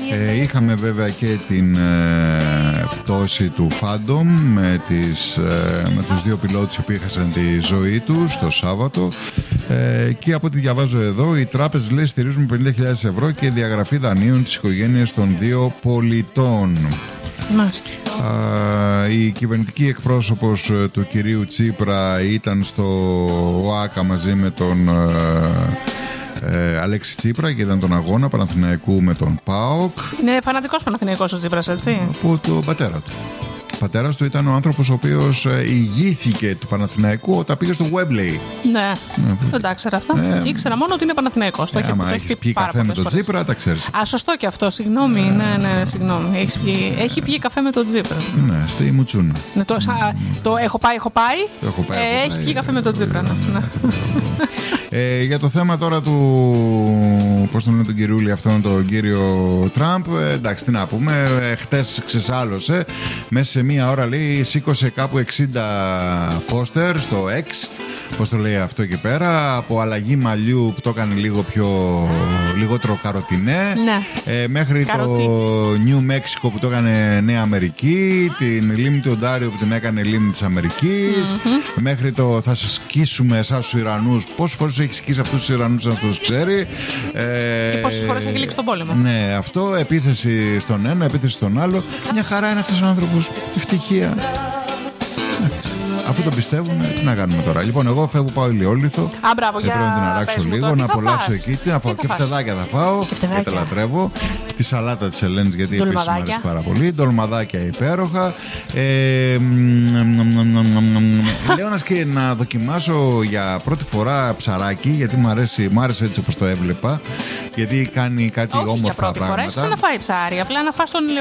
Είχαμε βέβαια και την πτώση του Phantom με τους δύο πιλότους οι οποίοι έχασαν τη ζωή τους το Σάββατο, και από ό,τι διαβάζω εδώ, οι τράπεζες, λέει, στηρίζουν 50.000 ευρώ και διαγραφή δανείων της οικογένειας των δύο πολιτών. Μάλιστα. Η κυβερνητική εκπρόσωπος του κυρίου Τσίπρα ήταν στο ΟΑΚΑ μαζί με τον Αλέξη Τσίπρα και ήταν τον αγώνα Παναθηναϊκού με τον ΠΑΟΚ. Είναι φανατικός Παναθηναϊκός ο Τσίπρας, έτσι? Από τον πατέρα του. Ο πατέρας του ήταν ο άνθρωπος ο οποίος ηγήθηκε του Παναθηναϊκού όταν πήγε στο Wembley. Ναι, δεν τα ήξερα αυτά. Ήξερα μόνο ότι είναι Παναθηναϊκός. Άμα έχεις πιει καφέ με τον Τσίπρα, τα ξέρεις. Α, σωστό και αυτό, συγγνώμη. Ναι, συγγνώμη. Έχει πιει καφέ με τον Τσίπρα. Ναι, στη Μουτσούνα. Το έχω πάει. Έχει πιει καφέ με τον Τσίπρα. Για το θέμα τώρα του, πώς τον λένε τον κυριούλη αυτόν, τον κύριο Τραμπ, εντάξει, τι να πούμε, χτες ξεσάλωσε, μέσα σε μία ώρα, λέει, σήκωσε κάπου 60 πόστερ στο X, πώς το λέει αυτό εκεί πέρα, από αλλαγή μαλλιού που το έκανε λιγότερο καροτινέ, μέχρι το New Mexico που το έκανε Νέα Αμερική, την λίμνη του Οντάριο που την έκανε λίμνη της Αμερικής, μέχρι το θα σας σκίσουμε εσάς τους Ιρανούς. Πόσες φορές έχει σκίσει αυτούς τους Ιρανούς, αν αυτούς ξέρει, και πόσες φορές έχει λήξει τον πόλεμο. Ναι, αυτό, επίθεση στον ένα, επίθεση στον άλλο. Μια χαρά είναι αυτός ο άνθρωπος. Ευτυχία. Αφού το πιστεύουν, τι να κάνουμε τώρα. Λοιπόν, εγώ φεύγω, πάω ηλιόλιθο. Μπράβο, πρέπει να την αράξω λίγο, να απολαύσω εκεί. Τι να φάω, και φτεδάκια θα φάω. Και τα λατρεύω. Τη σαλάτα της Ελένης, γιατί επίσης μου αρέσει πάρα πολύ. Ντολμαδάκια υπέροχα. Λέω να δοκιμάσω για πρώτη φορά ψαράκι, γιατί μου άρεσε έτσι όπως το έβλεπα. Γιατί κάνει κάτι όμορφα πράγματα. Όχι για πρώτη φορά, έχεις ξαναφάει ψάρι. Απλά να φας τον